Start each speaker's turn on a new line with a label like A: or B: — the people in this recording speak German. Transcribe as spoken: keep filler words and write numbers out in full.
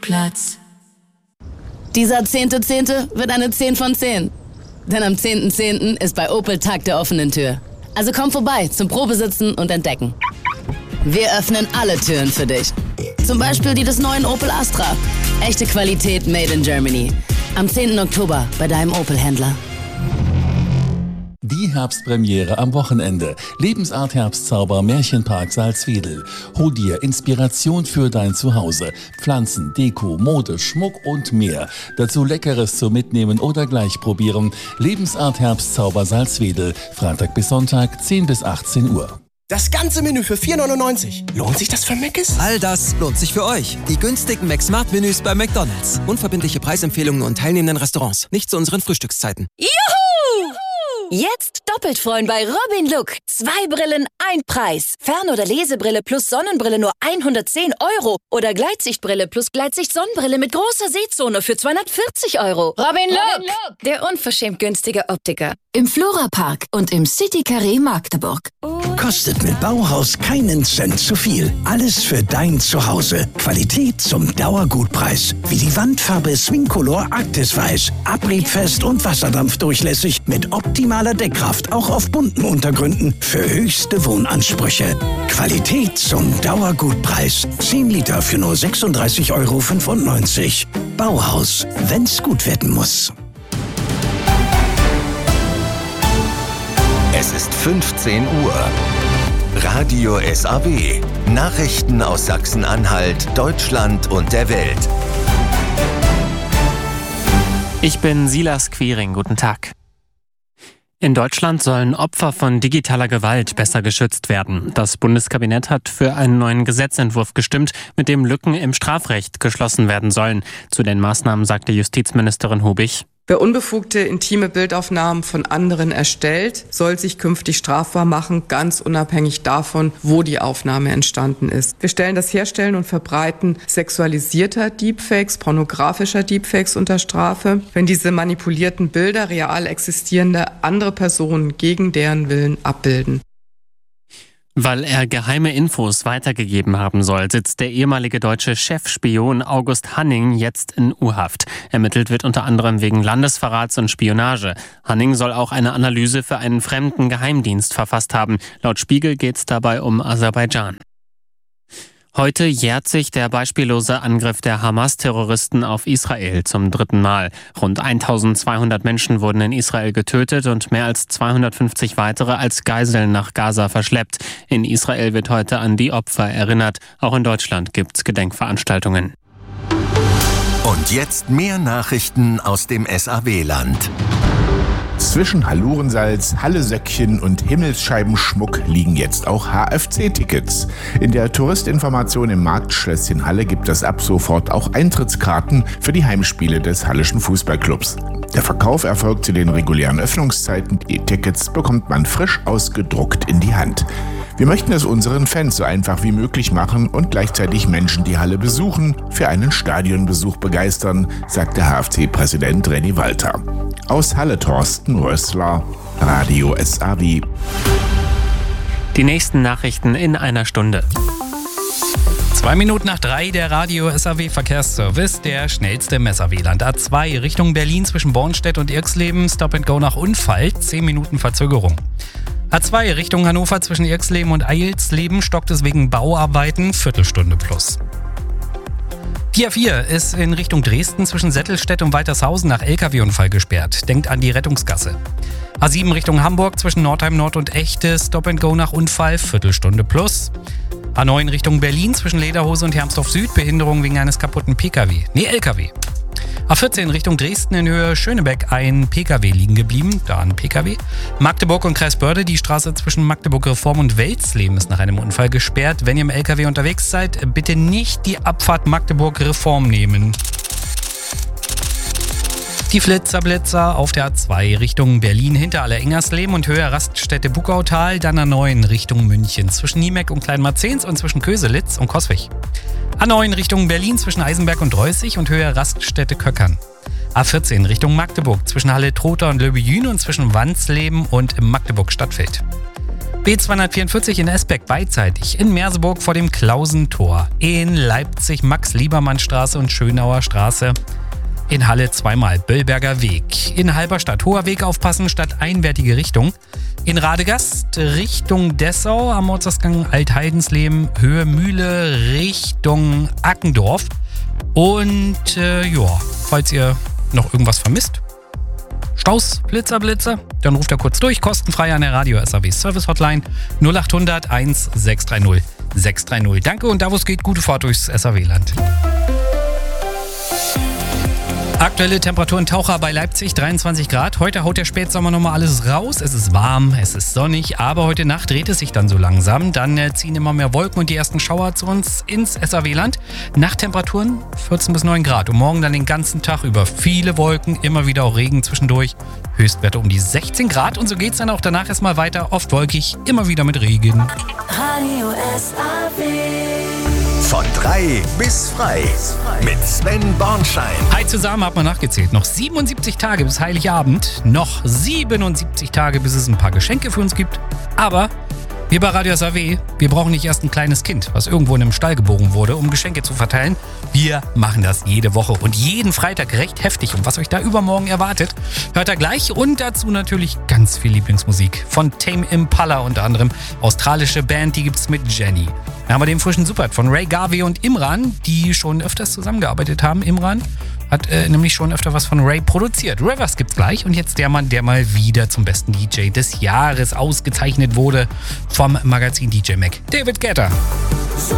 A: Parkplatz.
B: Dieser zehnte Zehnte wird eine zehn von zehn. Denn am zehnten Zehnten ist bei Opel Tag der offenen Tür. Also komm vorbei zum Probesitzen und Entdecken. Wir öffnen alle Türen für dich. Zum Beispiel die des neuen Opel Astra. Echte Qualität made in Germany. Am zehnten Oktober bei deinem Opel-Händler.
C: Die Herbstpremiere am Wochenende. Lebensart Herbstzauber Märchenpark Salzwedel. Hol dir Inspiration für dein Zuhause. Pflanzen, Deko, Mode, Schmuck und mehr. Dazu Leckeres zum Mitnehmen oder gleich probieren. Lebensart Herbstzauber Salzwedel. Freitag bis Sonntag, zehn bis achtzehn Uhr.
D: Das ganze Menü für vier neunundneunzig. Lohnt sich das für Mc's?
E: All das lohnt sich für euch. Die günstigen McSmart-Menüs bei McDonald's. Unverbindliche Preisempfehlungen und teilnehmenden Restaurants. Nicht zu unseren Frühstückszeiten.
F: Juhu! Jetzt doppelt freuen bei Robin Look. Zwei Brillen, ein Preis. Fern- oder Lesebrille plus Sonnenbrille nur hundertzehn Euro. Oder Gleitsichtbrille plus Gleitsicht-Sonnenbrille mit großer Sehzone für zweihundertvierzig Euro.
G: Robin Look,
F: Robin Look, der unverschämt günstige Optiker.
A: Im Flora-Park und im City Carré Magdeburg.
H: Kostet mit Bauhaus keinen Cent zu viel. Alles für dein Zuhause. Qualität zum Dauergutpreis. Wie die Wandfarbe Swingcolor Arktis Weiß. Abriebfest und wasserdampfdurchlässig mit optimaler Deckkraft. Auch auf bunten Untergründen für höchste Wohnansprüche. Qualität zum Dauergutpreis. zehn Liter für nur sechsunddreißig Euro fünfundneunzig. Bauhaus, wenn's gut werden muss.
I: Es ist fünfzehn Uhr. Radio S A W. Nachrichten aus Sachsen-Anhalt, Deutschland und der Welt.
J: Ich bin Silas Quiring. Guten Tag. In Deutschland sollen Opfer von digitaler Gewalt besser geschützt werden. Das Bundeskabinett hat für einen neuen Gesetzentwurf gestimmt, mit dem Lücken im Strafrecht geschlossen werden sollen. Zu den Maßnahmen sagte Justizministerin Hubig:
K: Wer unbefugte intime Bildaufnahmen von anderen erstellt, soll sich künftig strafbar machen, ganz unabhängig davon, wo die Aufnahme entstanden ist. Wir stellen das Herstellen und Verbreiten sexualisierter Deepfakes, pornografischer Deepfakes unter Strafe, wenn diese manipulierten Bilder real existierende andere Personen gegen deren Willen abbilden.
J: Weil er geheime Infos weitergegeben haben soll, sitzt der ehemalige deutsche Chefspion August Hanning jetzt in U-Haft. Ermittelt wird unter anderem wegen Landesverrats und Spionage. Hanning soll auch eine Analyse für einen fremden Geheimdienst verfasst haben. Laut Spiegel geht es dabei um Aserbaidschan. Heute jährt sich der beispiellose Angriff der Hamas-Terroristen auf Israel zum dritten Mal. Rund eintausendzweihundert Menschen wurden in Israel getötet und mehr als zweihundertfünfzig weitere als Geiseln nach Gaza verschleppt. In Israel wird heute an die Opfer erinnert. Auch in Deutschland gibt's Gedenkveranstaltungen.
I: Und jetzt mehr Nachrichten aus dem S A W-Land.
L: Zwischen Halurensalz, Hallesöckchen und Himmelsscheibenschmuck liegen jetzt auch H F C-Tickets. In der Touristinformation im Marktschlösschen Halle gibt es ab sofort auch Eintrittskarten für die Heimspiele des Halleschen Fußballclubs. Der Verkauf erfolgt zu den regulären Öffnungszeiten. Die Tickets bekommt man frisch ausgedruckt in die Hand. Wir möchten es unseren Fans so einfach wie möglich machen und gleichzeitig Menschen, die Halle besuchen, für einen Stadionbesuch begeistern, sagte H F C-Präsident Renny Walter. Aus Halle Thorsten Rössler, Radio S A W.
J: Die nächsten Nachrichten in einer Stunde.
M: Zwei Minuten nach drei, der Radio S A W Verkehrsservice, der schnellste im S A W-Land. A zwei Richtung Berlin zwischen Bornstedt und Irxleben, Stop and Go nach Unfall, zehn Minuten Verzögerung. A zwei Richtung Hannover zwischen Irxleben und Eilsleben stockt es wegen Bauarbeiten, Viertelstunde plus. Die A vier ist in Richtung Dresden zwischen Settelstedt und Waltershausen nach L K W-Unfall gesperrt. Denkt an die Rettungsgasse. A sieben Richtung Hamburg zwischen Nordheim Nord und Echte, Stop and Go nach Unfall, Viertelstunde plus. A neun Richtung Berlin zwischen Lederhose und Hermsdorf Süd, Behinderung wegen eines kaputten P K W. Nee, L K W. A vierzehn Richtung Dresden in Höhe Schönebeck ein P K W liegen geblieben, da ein P K W. Magdeburg und Kreis Börde, die Straße zwischen Magdeburg Reform und Welzleben ist nach einem Unfall gesperrt. Wenn ihr im L K W unterwegs seid, bitte nicht die Abfahrt Magdeburg Reform nehmen. Die Flitzerblitzer auf der A zwei Richtung Berlin hinter Aller-Ingersleben und Höhe Raststätte Buckautal, dann A neun Richtung München zwischen Niemeck und Kleinmarzens und zwischen Köselitz und Coswig. A neun Richtung Berlin zwischen Eisenberg und Reußig und Höhe Raststätte Köckern. A vierzehn Richtung Magdeburg zwischen Halle Trotha und Löbejün und zwischen Wansleben und Magdeburg Stadtfeld. B zweihundertvierundvierzig in Esbeck beidseitig, in Merseburg vor dem Klausentor, in Leipzig Max-Liebermann-Straße und Schönauer Straße, in Halle zweimal Böllberger Weg, in Halberstadt Hoher Weg aufpassen statt einwärtige Richtung, in Radegast Richtung Dessau am Ortsausgang Altheidensleben Höhe Mühle Richtung Ackendorf und äh, ja, falls ihr noch irgendwas vermisst, Staus, Blitzer, Blitzer, dann ruft er kurz durch, kostenfrei an der Radio S A W Service Hotline null acht hundert eins sechs drei null sechs drei null. Danke und da wo es geht, gute Fahrt durchs S A W-Land. Aktuelle Temperaturen Taucher bei Leipzig, dreiundzwanzig Grad. Heute haut der Spätsommer nochmal alles raus. Es ist warm, es ist sonnig, aber heute Nacht dreht es sich dann so langsam. Dann äh, ziehen immer mehr Wolken und die ersten Schauer zu uns ins S A W-Land. Nachttemperaturen vierzehn bis neun Grad und morgen dann den ganzen Tag über viele Wolken, immer wieder auch Regen zwischendurch. Höchstwerte um die sechzehn Grad und so geht es dann auch danach erstmal weiter. Oft wolkig, immer wieder mit Regen.
A: Radio S A W.
I: Von drei bis frei mit Sven Bornschein.
M: Hi zusammen, hat man nachgezählt. Noch siebenundsiebzig Tage bis Heiligabend. Noch siebenundsiebzig Tage, bis es ein paar Geschenke für uns gibt. Aber wir bei Radio S A W, wir brauchen nicht erst ein kleines Kind, was irgendwo in einem Stall geboren wurde, um Geschenke zu verteilen. Wir machen das jede Woche und jeden Freitag recht heftig. Und was euch da übermorgen erwartet, hört ihr gleich. Und dazu natürlich ganz viel Lieblingsmusik. Von Tame Impala unter anderem. Australische Band, die gibt's mit Jenny. Dann haben wir den frischen Super von Ray Garvey und Imran, die schon öfters zusammengearbeitet haben. Imran hat äh, nämlich schon öfter was von Ray produziert. Rivers gibt's gleich und jetzt der Mann, der mal wieder zum besten D J des Jahres ausgezeichnet wurde vom Magazin D J Mag. David Guetta.
A: So